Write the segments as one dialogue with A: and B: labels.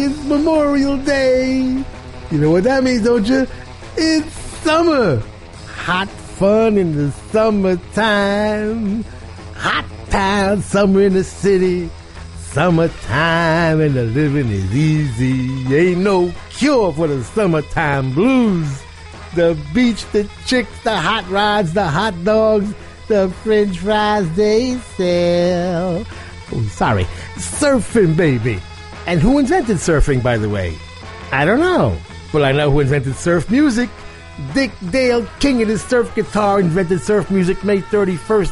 A: it's Memorial Day. You know what that means, don't you? It's summer. Hot fun in the summertime. Hot town, summer in the city. Summertime and the living is easy. Ain't no cure for the summertime blues. The beach, the chicks, the hot rods, the hot dogs, the french fries they sell. Oh, sorry. Surfing, baby. And who invented surfing, by the way? I don't know. But I know who invented surf music. Dick Dale, king of the surf guitar, invented surf music May 31st,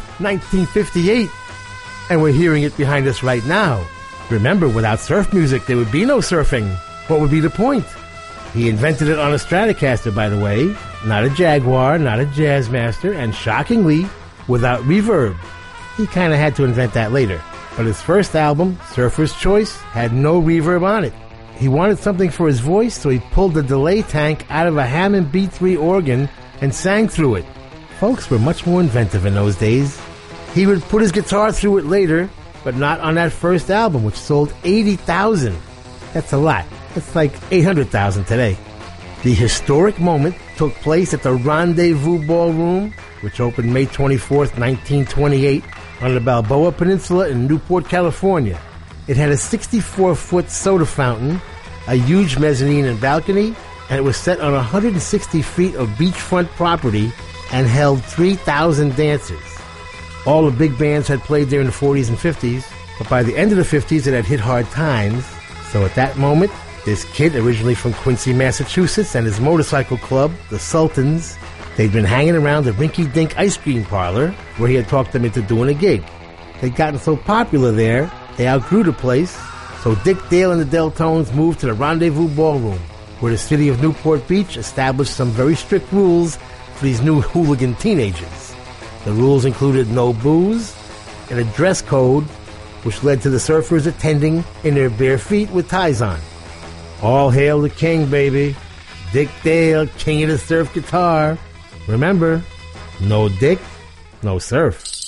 A: 1958. And we're hearing it behind us right now. Remember, without surf music, there would be no surfing. What would be the point? He invented it on a Stratocaster, by the way. Not a Jaguar, not a Jazzmaster, and shockingly, without reverb. He kind of had to invent that later. But his first album, Surfer's Choice, had no reverb on it. He wanted something for his voice, so he pulled the delay tank out of a Hammond B3 organ and sang through it. Folks were much more inventive in those days. He would put his guitar through it later, but not on that first album, which sold 80,000. That's a lot. That's like 800,000 today. The historic moment took place at the Rendezvous Ballroom, which opened May 24th, 1928, on the Balboa Peninsula in Newport, California. It had a 64-foot soda fountain, a huge mezzanine and balcony, and it was set on 160 feet of beachfront property and held 3,000 dancers. All the big bands had played there in the 40s and 50s, but by the end of the 50s it had hit hard times. So at that moment, this kid, originally from Quincy, Massachusetts, and his motorcycle club, the Sultans, they'd been hanging around the Rinky Dink ice cream parlor where he had talked them into doing a gig. They'd gotten so popular there, they outgrew the place, so Dick Dale and the Deltones moved to the Rendezvous Ballroom, where the city of Newport Beach established some very strict rules for these new hooligan teenagers. The rules included no booze and a dress code, which led to the surfers attending in their bare feet with ties on. All hail the king, baby. Dick Dale, king of the surf guitar. Remember, no dick, no surf.